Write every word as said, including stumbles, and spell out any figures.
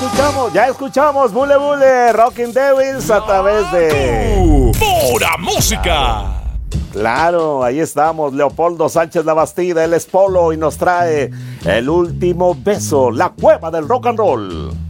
escuchamos, ya escuchamos Bule Bule, Rockin' Devils a través de Pura Música. Claro, ahí estamos, Leopoldo Sánchez La Bastida, él es Polo y nos trae El Último Beso, la cueva del rock and roll.